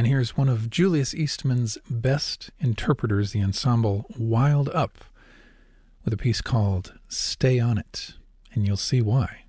here's one of Julius Eastman's best interpreters, the ensemble Wild Up, with a piece called Stay On It, and you'll see why.